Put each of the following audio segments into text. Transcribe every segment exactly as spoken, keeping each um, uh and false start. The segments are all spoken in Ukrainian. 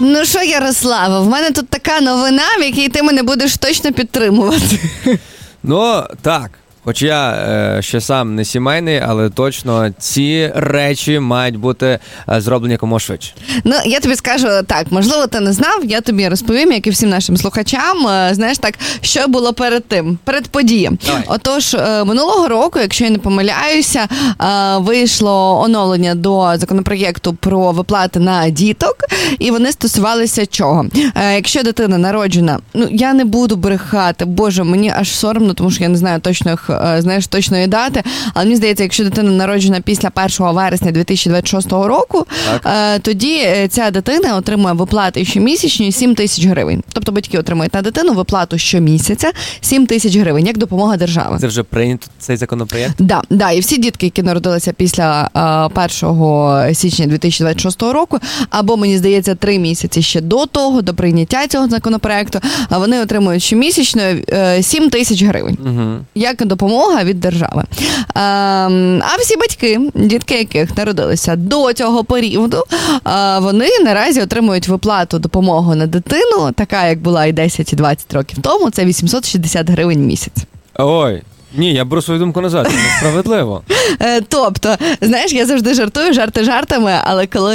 Ну що, Ярослава, в мене тут така новина, в якій ти мене будеш точно підтримувати. Ну, так. Хоч я е, ще сам не сімейний, але точно ці речі мають бути е, зроблені якомога швидше. Ну, я тобі скажу так, можливо, ти не знав, я тобі розповім, як і всім нашим слухачам, е, знаєш так, що було перед тим, перед подієм. Давай. Отож, е, минулого року, якщо я не помиляюся, е, вийшло оновлення до законопроєкту про виплати на діток, і вони стосувалися чого? Е, якщо дитина народжена, ну, я не буду брехати, боже, мені аж соромно, тому що я не знаю точних знаєш, точної дати, але мені здається, якщо дитина народжена після першого вересня дві тисячі двадцять шостого року, так. тоді ця дитина отримує виплати щомісячні сім тисяч гривень. Тобто батьки отримують на дитину виплату щомісяця сім тисяч гривень, як допомога держави. Це вже прийнято цей законопроєкт? Так, да, да, і всі дітки, які народилися після першого січня дві тисячі двадцять шостого року, або, мені здається, три місяці ще до того, до прийняття цього законопроєкту, вони отримують щомісячно сім тисяч гривень. Угу. Як допомога допомога від держави. А всі батьки, дітки яких народилися до цього періоду, вони наразі отримують виплату допомогу на дитину, така як була і десять, і двадцять років тому, це вісімсот шістдесят гривень в місяць. Ой, ні, я беру свою думку назад, це несправедливо. Тобто, знаєш, я завжди жартую, жарти жартами, але коли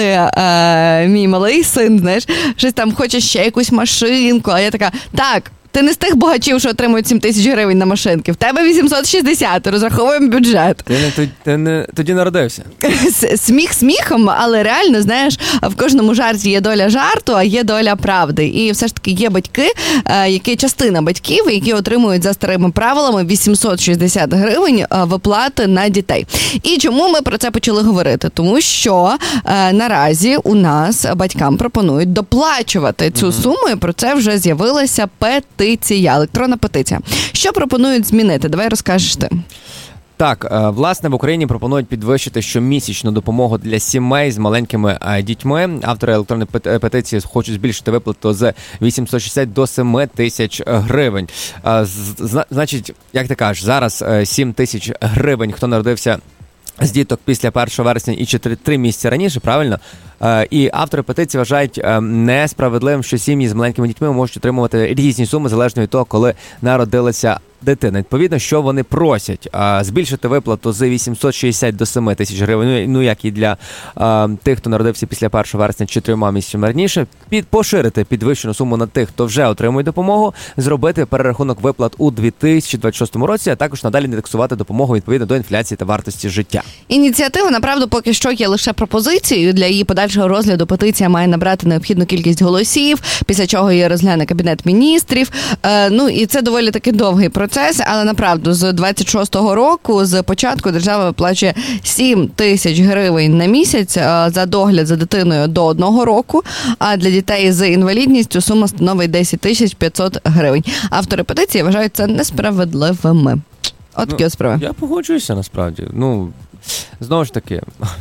е, мій малий син, знаєш, щось там хоче ще якусь машинку, а я така, так, ти не з тих багачів, що отримують сім тисяч гривень на машинки. В тебе вісімсот шістдесят, розраховуємо бюджет. Ти не, ти не тоді народився. Сміх сміхом, але реально, знаєш, в кожному жарті є доля жарту, а є доля правди. І все ж таки є батьки, які частина батьків, які отримують за старими правилами вісімсот шістдесят гривень виплати на дітей. І чому ми про це почали говорити? Тому що е, наразі у нас батькам пропонують доплачувати цю mm-hmm. суму, і про це вже з'явилася петиція. Петиція, електронна петиція. Що пропонують змінити? Давай розкажеш ти. Так, власне, в Україні пропонують підвищити щомісячну допомогу для сімей з маленькими дітьми. Автори електронної петиції хочуть збільшити виплату з вісімсот шістдесят до сім тисяч гривень. Значить, як ти кажеш, зараз сім тисяч гривень, хто народився з діток після першого вересня і чотири місяці раніше, правильно? І автори петиції вважають несправедливим, що сім'ї з маленькими дітьми можуть отримувати різні суми, залежно від того, коли народилася дитина. Відповідно, що вони просять? Збільшити виплату з вісімсот шістдесят до сім тисяч гривень, ну як і для а, тих, хто народився після першого вересня чотирма місяцями раніше, під, поширити підвищену суму на тих, хто вже отримує допомогу, зробити перерахунок виплат у дві тисячі двадцять шостому році, а також надалі індексувати допомогу відповідно до інфляції та вартості життя. Ініціатива, направду, поки що є лише пропозицією. Для її подальшого розгляду петиція має набрати необхідну кількість голосів, після чого її розгляне Кабінет міністрів. Е, ну і це доволі таки довгий процес, але направду з двадцять шостого року, з початку, держава виплачує сім тисяч гривень на місяць за догляд за дитиною до одного року, а для дітей з інвалідністю сума становить десять тисяч п'ятсот гривень. Автори петиції вважають це несправедливими. От такі ну, справи. Я погоджуюся, насправді. Ну, знову ж таки...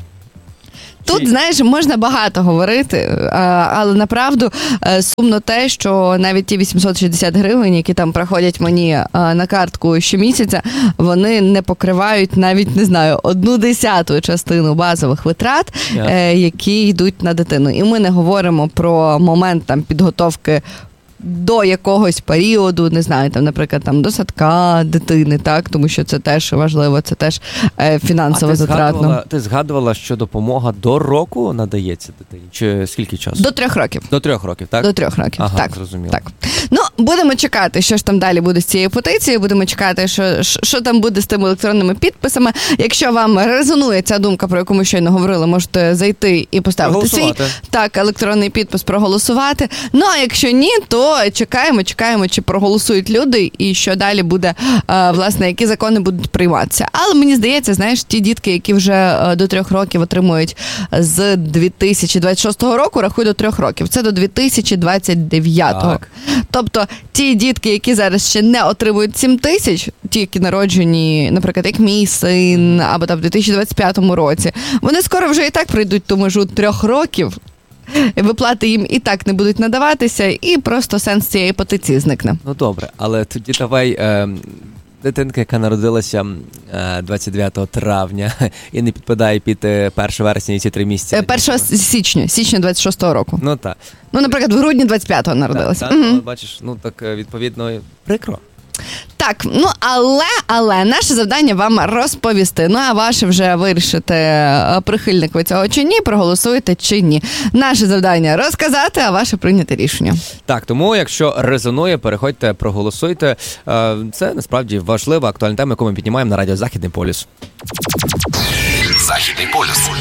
Тут, знаєш, можна багато говорити, але направду сумно те, що навіть ті вісімсот шістдесят гривень, які там проходять мені на картку щомісяця, вони не покривають навіть, не знаю, одну десяту частину базових витрат, yeah. які йдуть на дитину. І ми не говоримо про момент там підготовки до якогось періоду, не знаю, там, наприклад, там до садка дитини, так, тому що це теж важливо, це теж е, фінансово а ти затратно. Згадувала, ти згадувала, що допомога до року надається дитині? Чи скільки часу? До трьох років. До трьох років, так? До трьох років, ага, так. Зрозуміло. Так. Ну, будемо чекати, що ж там далі буде з цією петицією, будемо чекати, що, що там буде з тими електронними підписами. Якщо вам резонує ця думка, про яку ми щойно говорили, можете зайти і поставити свій так, електронний підпис, проголосувати. Ну, а якщо ні, то чекаємо, чекаємо, чи проголосують люди і що далі буде, власне, які закони будуть прийматися. Але мені здається, знаєш, ті дітки, які вже до трьох років отримують з дві тисячі двадцять шостого року, рахуй до трьох років. Це до дві тисячі двадцять дев'ятого. Так. Тобто ті дітки, які зараз ще не отримують сім тисяч, ті, які народжені, наприклад, як мій син, або там в дві тисячі двадцять п'ятому році, вони скоро вже і так прийдуть ту межу трьох років, виплати їм і так не будуть надаватися, і просто сенс цієї петиції зникне. Ну добре, але тоді давай... Е... дитинка, яка народилася двадцять дев'ятого травня і не підпадає під перше вересня і ці три місяці. першого січня, січня двадцять шостого року. Ну так. Ну, наприклад, в грудні двадцять п'ятого народилася. Так, так, угу. Бачиш, ну так відповідно прикро. Так, ну але, але наше завдання вам розповісти. Ну а ваше вже вирішити, прихильник ви цього чи ні, проголосуєте чи ні. Наше завдання розказати, а ваше прийняти рішення. Так, тому якщо резонує, переходьте, проголосуйте. Це насправді важлива, актуальна тема, яку ми піднімаємо на радіо Західний полюс. Західний полюс.